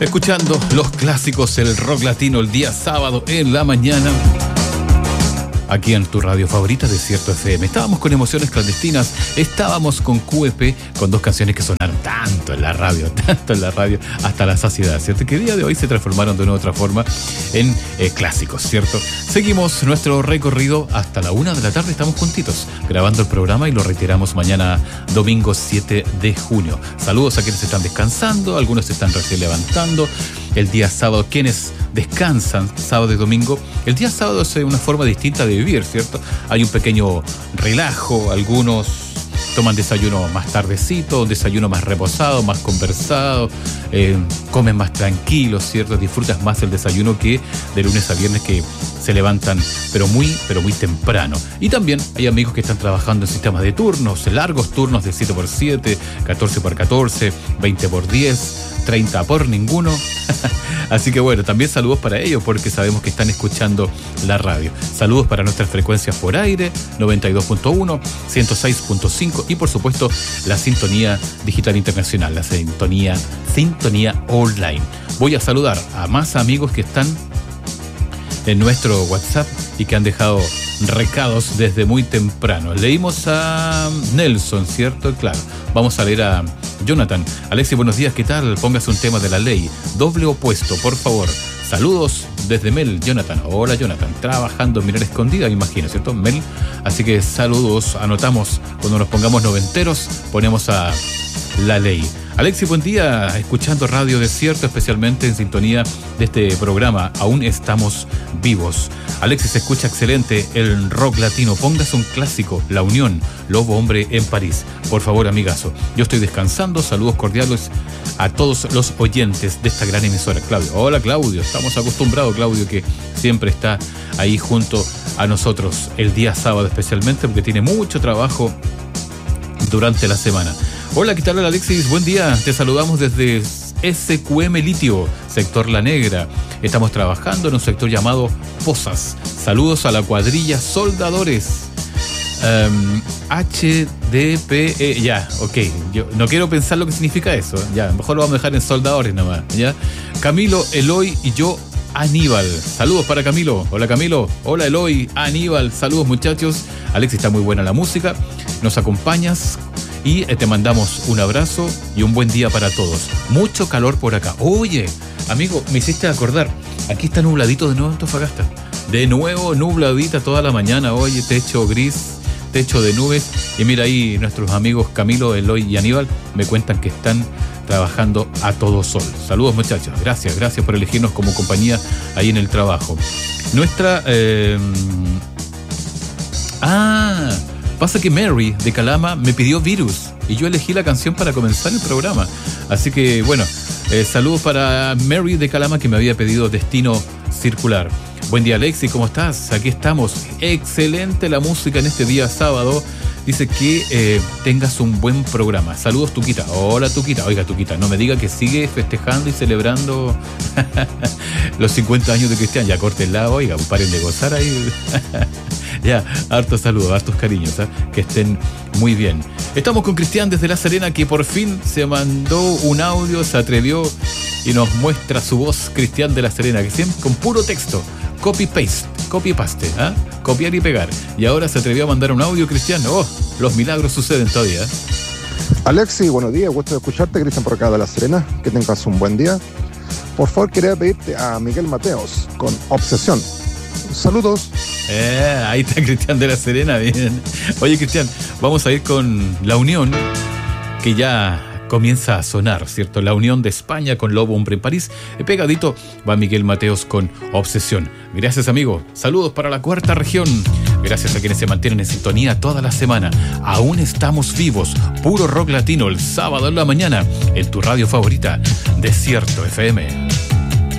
Escuchando los clásicos, el rock latino, el día sábado en la mañana, aquí en tu radio favorita, Desierto FM. Estábamos con Emociones Clandestinas, estábamos con QEP, con dos canciones que sonaron tanto en la radio, hasta la saciedad, ¿cierto? Que el día de hoy se transformaron de una u otra forma en clásicos, ¿cierto? Seguimos nuestro recorrido hasta la 1 de la tarde, estamos juntitos grabando el programa y lo reiteramos mañana domingo 7 de junio. Saludos a quienes están descansando, algunos se están recién levantando. El día sábado, quienes descansan sábado y domingo, el día sábado es una forma distinta de vivir, ¿cierto? Hay un pequeño relajo, algunos toman desayuno más tardecito, un desayuno más reposado, más conversado, comen más tranquilos, ¿cierto? Disfrutas más el desayuno que de lunes a viernes, que se levantan pero muy temprano. Y también hay amigos que están trabajando en sistemas de turnos, largos turnos de 7x7, 14x14, 20x10, 30 por ninguno. Así que bueno, también saludos para ellos porque sabemos que están escuchando la radio. Saludos para nuestras frecuencias por aire, 92.1, 106.5 y por supuesto la sintonía digital internacional, la sintonía online. Voy a saludar a más amigos que están en nuestro WhatsApp y que han dejado recados desde muy temprano. Leímos a Nelson, ¿cierto? Claro. Vamos a leer a Jonathan. Alexis, buenos días, ¿qué tal? Póngase un tema de la ley. Doble opuesto, por favor. Saludos desde Mel, Jonathan. Hola, Jonathan. Trabajando en Minera Escondida, imagino, ¿cierto? Mel. Así que saludos. Anotamos, cuando nos pongamos noventeros, ponemos a la ley. Alexis, buen día, escuchando Radio Desierto, especialmente en sintonía de este programa. Aún estamos vivos. Alexis, se escucha excelente el rock latino. Póngase un clásico, La Unión, Lobo Hombre en París. Por favor, amigazo. Yo estoy descansando. Saludos cordiales a todos los oyentes de esta gran emisora. Claudio. Hola, Claudio. Estamos acostumbrados, Claudio, que siempre está ahí junto a nosotros el día sábado, especialmente porque tiene mucho trabajo durante la semana. Hola, ¿qué tal, Alexis? Buen día. Te saludamos desde SQM Litio, sector La Negra. Estamos trabajando en un sector llamado Pozas. Saludos a la cuadrilla Soldadores. HDPE, ya, ok. Yo no quiero pensar lo que significa eso. Ya, mejor lo vamos a dejar en Soldadores nomás. Ya. Camilo, Eloy y yo, Aníbal. Saludos para Camilo. Hola, Camilo. Hola, Eloy, Aníbal. Saludos, muchachos. Alexis, está muy buena la música. Nos acompañas. Y te mandamos un abrazo y un buen día para todos. Mucho calor por acá. Oye, amigo, me hiciste acordar. Aquí está nubladito de nuevo en Antofagasta. De nuevo nubladita toda la mañana. Oye, techo gris, techo de nubes. Y mira ahí nuestros amigos Camilo, Eloy y Aníbal me cuentan que están trabajando a todo sol. Saludos, muchachos. Gracias por elegirnos como compañía ahí en el trabajo. Nuestra... Pasa que Mary de Calama me pidió Virus y yo elegí la canción para comenzar el programa. Así que bueno, saludos para Mary de Calama que me había pedido Destino Circular. Buen día, Alexis, ¿cómo estás? Aquí estamos. Excelente la música en este día sábado. Dice que tengas un buen programa. Saludos, Tuquita. Hola, Tuquita. Oiga, Tuquita, no me diga que sigue festejando y celebrando los 50 años de Cristian. Ya córtenla, oiga, paren de gozar ahí. Ya, hartos saludos, hartos cariños, ¿eh? Que estén muy bien. Estamos con Cristian desde La Serena, que por fin se mandó un audio, se atrevió y nos muestra su voz. Cristian de La Serena, que siempre con puro texto, copy-paste, ¿eh? Copiar y pegar. Y ahora se atrevió a mandar un audio, Cristian. Oh, los milagros suceden todavía. Alexis, buenos días, gusto de escucharte. Cristian por acá de La Serena, que tengas un buen día. Por favor, quería pedirte a Miguel Mateos con Obsesión. Saludos. Ahí está Cristian de La Serena, bien. Oye, Cristian, vamos a ir con La Unión, que ya comienza a sonar, ¿cierto? La Unión de España con Lobo Hombre en París. Pegadito va Miguel Mateos con Obsesión. Gracias, amigo. Saludos para la cuarta región. Gracias a quienes se mantienen en sintonía toda la semana. Aún estamos vivos. Puro rock latino el sábado en la mañana en tu radio favorita, Desierto FM.